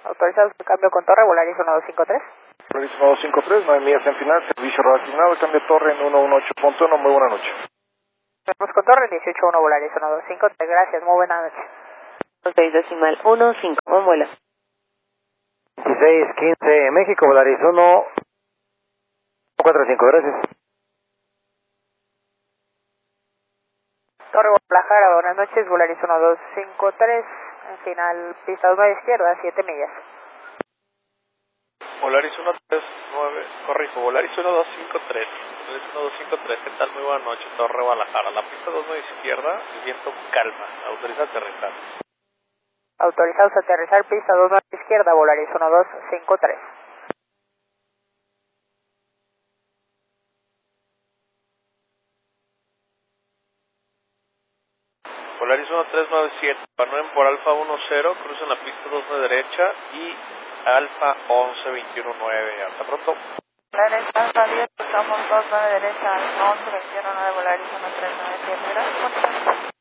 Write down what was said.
Autorizado su cambio con torre, Volaris 1253. Volaris 1253, 9 millas en final, servicio radar asignado, cambio torre en 118.1, muy buena noche. Vamos con torre, 181 Volaris 1253, gracias, muy buena noche. 6.15, buen vuelo. 2615 México, Volaris 145, gracias. Torre Guadalajara, buenas noches, Volaris 1253, en final, pista 2 izquierda, 7 millas. Volaris 139, corrijo, Volaris 1253. Volaris 1253, ¿qué tal? Muy buena noche, Torre Guadalajara. La pista 2 izquierda, el viento calma, autoriza aterrizar. Autorizados a aterrizar, pista 2 izquierda, Volaris 1253. Volaris 1397, Panoen por Alfa 10, crucen la pista 2 de derecha y Alfa 11219. Hasta pronto. Volaris Alfa 10, cruzamos 2 de derecha, 1121 Volaris 1397, gracias.